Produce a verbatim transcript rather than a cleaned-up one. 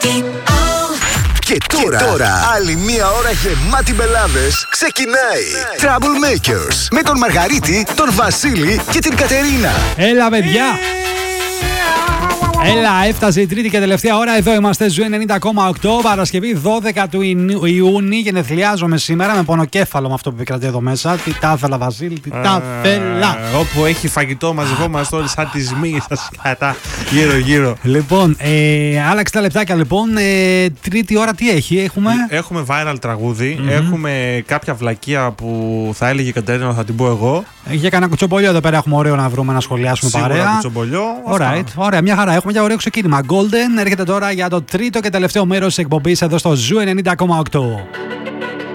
Και τώρα, και τώρα, άλλη μία ώρα γεμάτη μπελάδες ξεκινάει. Troublemakers με τον Μαργαρίτη, τον Βασίλη και την Κατερίνα. Έλα, παιδιά! Έλα, έφτασε η τρίτη και τελευταία ώρα. Εδώ είμαστε, Ζου ενενήντα κόμμα οκτώ. Παρασκευή δώδεκα του Ιούνιου. Γενεθλιάζομαι σήμερα με πονοκέφαλο με αυτό που επικρατεί εδώ μέσα. Τι τα ήθελα, Βασίλη, τι τα ήθελα. Όπου έχει φαγητό, μαζευόμαστε όλοι σαν τη ζμή σα κατά γύρω-γύρω. Λοιπόν, ε, άλλα εξήντα λεπτάκια λοιπόν. Ε, τρίτη ώρα τι έχει, έχουμε. Έχουμε viral τραγούδι. Mm-hmm. Έχουμε κάποια βλακεία που θα έλεγε η Κατερίνα, θα την πω εγώ. Για κανένα κουτσομπολιό εδώ πέρα έχουμε ωραίο να βρούμε να σχολιάσουμε. Σίγουρα παρέα. Κουτσομπολιό. Alright, ωραία, μια χαρά. Έχουμε για ωραίο ξεκίνημα. Golden έρχεται τώρα για το τρίτο και τελευταίο μέρος της εκπομπής εδώ στο Ζου ενενήντα κόμμα οκτώ.